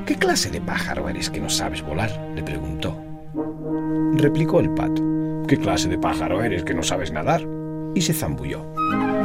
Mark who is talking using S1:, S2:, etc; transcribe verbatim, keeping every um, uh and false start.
S1: ¿Qué clase de pájaro eres que no sabes volar?, le preguntó. Replicó el pato: ¿Qué clase de pájaro eres que no sabes nadar? Y se zambulló.